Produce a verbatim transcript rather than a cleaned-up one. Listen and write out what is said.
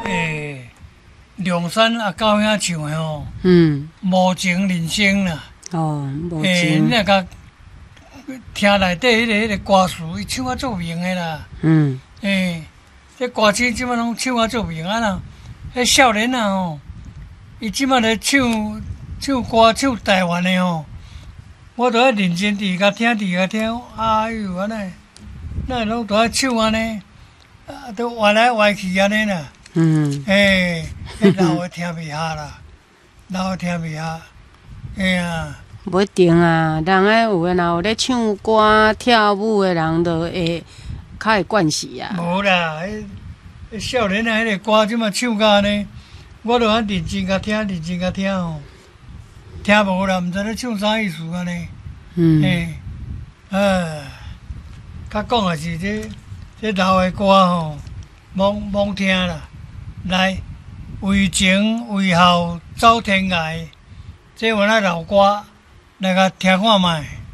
诶，梁山啊高遐唱的吼， 嗯， 无情人生啦。 哦，无诶， 情， 那个听内底迄个迄个歌词，伊唱啊做明的啦。 嗯， 诶，这歌星即摆拢唱啊做明啊啦。迄少年啊吼，伊即摆咧唱唱歌唱台湾的吼，我都爱认真伫甲听伫甲听。哎呦，安尼，那拢都爱唱安尼，啊，都歪来歪去安尼啦。 嗯， 诶，迄老的听袂下啦，老的听袂下。嘿啊， 不一定啊，人诶有诶，若有咧唱歌跳舞诶人，就会较会惯势啊。 无啦，迄迄少年啊，迄个歌即马唱甲安尼，我都安认真甲听，认真甲听吼，听无啦，毋知咧唱啥意思安尼。 嗯， 嘿，啊，较讲诶是这这老的歌吼，罔罔听啦。来，为情为后走天涯，这原来老歌，来甲听看觅。